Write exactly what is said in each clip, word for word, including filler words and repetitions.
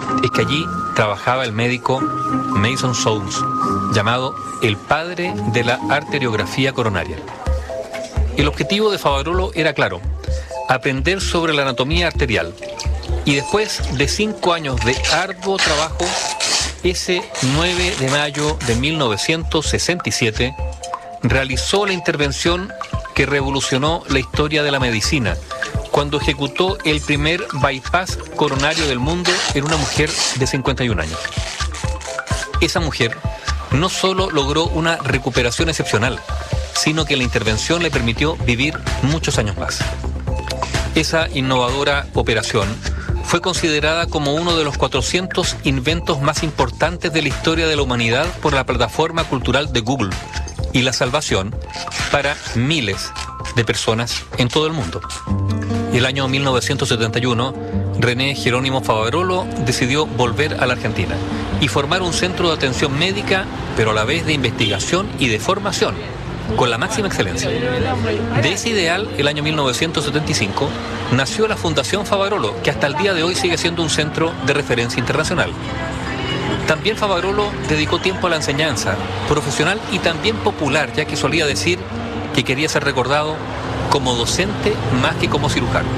es que allí trabajaba el médico Mason Soames, llamado el padre de la arteriografía coronaria. El objetivo de Favarolo era claro: aprender sobre la anatomía arterial. Y después de cinco años de arduo trabajo, ese nueve de mayo de mil novecientos sesenta y siete, realizó la intervención que revolucionó la historia de la medicina, cuando ejecutó el primer bypass coronario del mundo en una mujer de cincuenta y un años. Esa mujer no solo logró una recuperación excepcional, sino que la intervención le permitió vivir muchos años más. Esa innovadora operación fue considerada como uno de los cuatrocientos inventos más importantes de la historia de la humanidad por la plataforma cultural de Google, y la salvación para miles de personas en todo el mundo. El año mil novecientos setenta y uno, René Jerónimo Favarolo decidió volver a la Argentina y formar un centro de atención médica, pero a la vez de investigación y de formación, con la máxima excelencia. De ese ideal, el año mil novecientos setenta y cinco, nació la Fundación Favarolo, que hasta el día de hoy sigue siendo un centro de referencia internacional. También Favarolo dedicó tiempo a la enseñanza, profesional y también popular, ya que solía decir que quería ser recordado como docente más que como cirujano.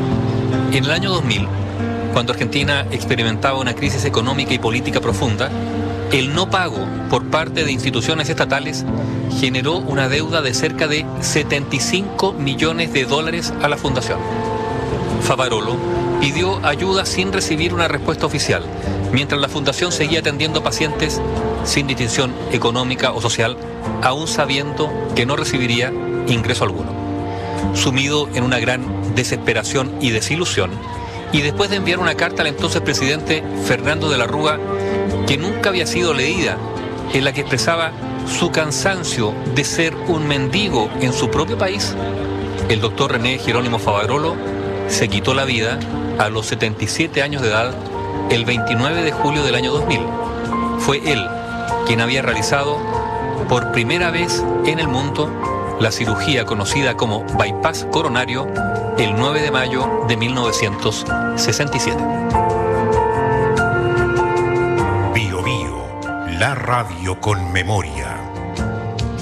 En el año dos mil, cuando Argentina experimentaba una crisis económica y política profunda, el no pago por parte de instituciones estatales generó una deuda de cerca de setenta y cinco millones de dólares a la fundación. Favarolo pidió ayuda sin recibir una respuesta oficial, mientras la fundación seguía atendiendo pacientes sin distinción económica o social, aún sabiendo que no recibiría ingreso alguno. Sumido en una gran desesperación y desilusión, y después de enviar una carta al entonces presidente Fernando de la Rúa, que nunca había sido leída, en la que expresaba su cansancio de ser un mendigo en su propio país, el doctor René Jerónimo Favarolo se quitó la vida a los setenta y siete años de edad el veintinueve de julio del año dos mil. Fue él quien había realizado por primera vez en el mundo la cirugía conocida como bypass coronario el nueve de mayo de mil novecientos sesenta y siete. Bio Bio, la radio con memoria.